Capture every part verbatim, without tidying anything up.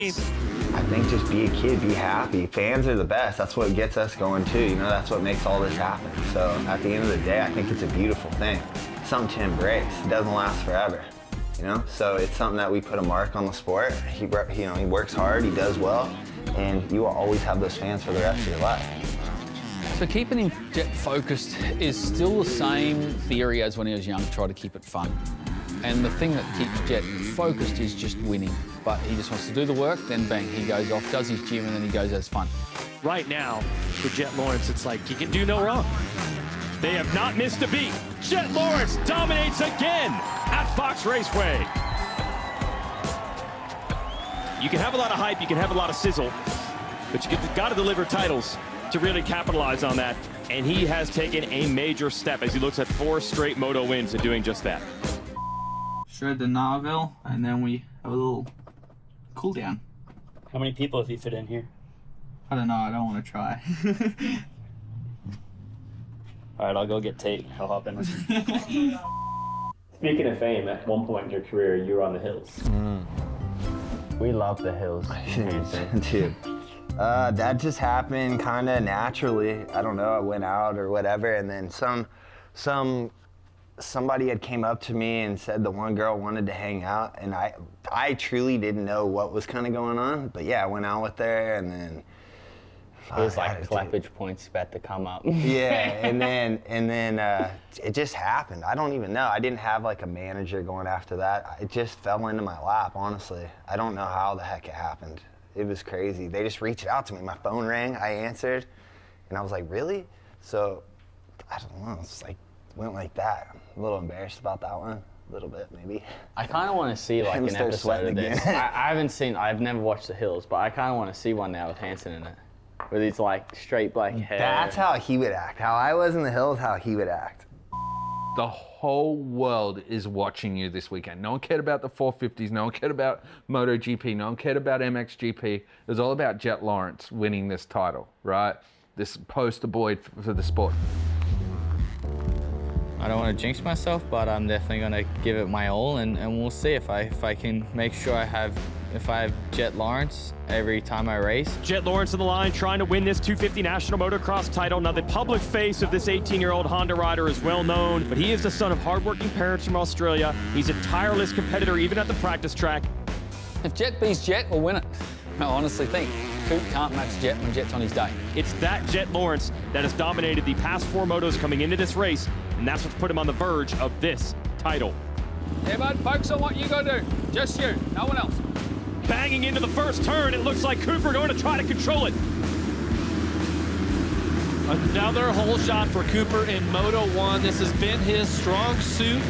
I think just be a kid, be happy. Fans are the best. That's what gets us going too. You know, that's what makes all this happen. So at the end of the day, I think it's a beautiful thing. Something to embrace. It doesn't last forever. You know, so it's something that we put a mark on the sport. He, you know, he works hard, he does well, and you will always have those fans for the rest of your life. So keeping him Jet focused is still the same theory as when he was young, try to keep it fun. And the thing that keeps Jet focused is just winning. But he just wants to do the work, then bang, he goes off, does his gym, and then he goes, has fun. Right now, for Jet Lawrence, it's like he can do no wrong. They have not missed a beat. Jet Lawrence dominates again at Fox Raceway. You can have a lot of hype, you can have a lot of sizzle, but you got to deliver titles to really capitalize on that. And he has taken a major step as he looks at four straight moto wins and doing just that. Shred the Narville, and then we have a little cool down. How many people have you fit in here? I don't know, I don't want to try. All right, I'll go get Tate. I'll hop in with you. Speaking of fame, at one point in your career, you were on the hills. Mm. We love the hills. Dude, uh, that just happened kind of naturally. I don't know, I went out or whatever, and then some, some, somebody had came up to me and said the one girl wanted to hang out, and I, I truly didn't know what was kind of going on, but yeah, I went out with her, and then it was like clappage points about to come up. Yeah, and then and then uh, it just happened. I don't even know. I didn't have like a manager going after that. It just fell into my lap, honestly. I don't know how the heck it happened. It was crazy. They just reached out to me. My phone rang, I answered, and I was like, really? So, I don't know, it's like, went like that. I'm a little embarrassed about that one. A little bit, maybe. I kind of want to see like an episode of this. I, I haven't seen, I've never watched The Hills, but I kind of want to see one now with Hanson in it. With his like straight black hair. That's how he would act. How I was in the hills, how he would act. The whole world is watching you this weekend. No one cared about the four fifties, no one cared about MotoGP, no one cared about M X G P. It was all about Jet Lawrence winning this title, right? This poster boy for the sport. I don't want to jinx myself, but I'm definitely going to give it my all, and, and we'll see if I if I can make sure I have if I have Jet Lawrence every time I race. Jet Lawrence on the line, trying to win this two fifty National Motocross title. Now, the public face of this eighteen-year-old Honda rider is well known, but he is the son of hardworking parents from Australia. He's a tireless competitor, even at the practice track. If Jet beats Jet, we'll win it. I honestly think Coop can't match Jet when Jet's on his day. It's that Jet Lawrence that has dominated the past four motos coming into this race, and that's what's put him on the verge of this title. Yeah, bud, focus on what you gotta do. Just you, no one else. Banging into the first turn, it looks like Cooper going to try to control it. Another hole shot for Cooper in Moto one. This has been his strong suit.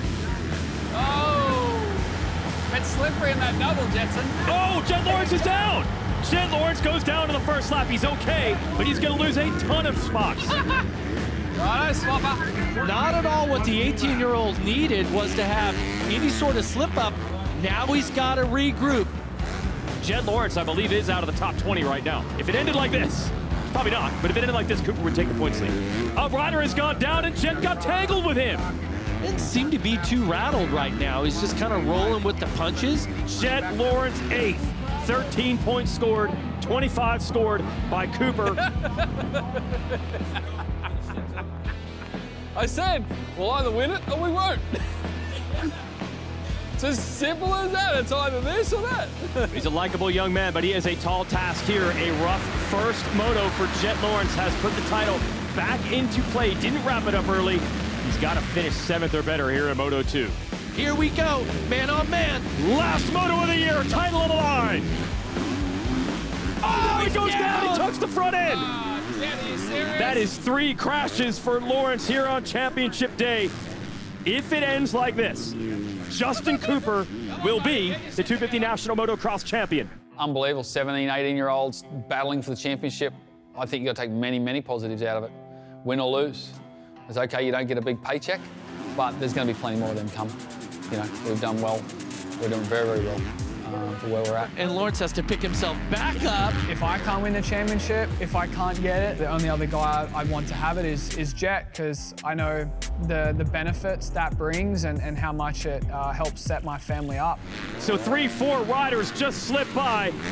Oh, bit slippery in that double, Jetson. Oh, Jet Lawrence is down. Jet Lawrence goes down in the first lap. He's okay, but he's going to lose a ton of spots. Righto, swapper. Not at all what the eighteen-year-old needed was to have any sort of slip-up. Now he's got to regroup. Jet Lawrence, I believe, is out of the top twenty right now. If it ended like this, probably not, but if it ended like this, Cooper would take the points lead. A rider has gone down, and Jet got tangled with him. Didn't seem to be too rattled right now. He's just kind of rolling with the punches. Jet Lawrence eighth, thirteen points scored, twenty-five scored by Cooper. I said, we'll either win it or we won't. It's as simple as that. It's either this or that. He's a likable young man, but he has a tall task here. A rough first moto for Jet Lawrence has put the title back into play. Didn't wrap it up early. He's got to finish seventh or better here in Moto two. Here we go, man on man. Last moto of the year, title on the line. Oh, he goes down. down. He tucks the front end. Uh, Jet, are you serious? That is three crashes for Lawrence here on Championship Day. If it ends like this, Justin Cooper will be the two fifty National Motocross Champion. Unbelievable, seventeen, eighteen-year-olds battling for the championship. I think you've got to take many, many positives out of it. Win or lose. It's okay, you don't get a big paycheck, but there's going to be plenty more of them coming. You know, we've done well. We're doing very, very well um, for where we're at. And Lawrence has to pick himself back up. If I can't win the championship, if I can't get it, the only other guy I want to have it is, is Jet, because I know the, the benefits that brings and, and how much it uh, helps set my family up. So three, four riders just slipped by.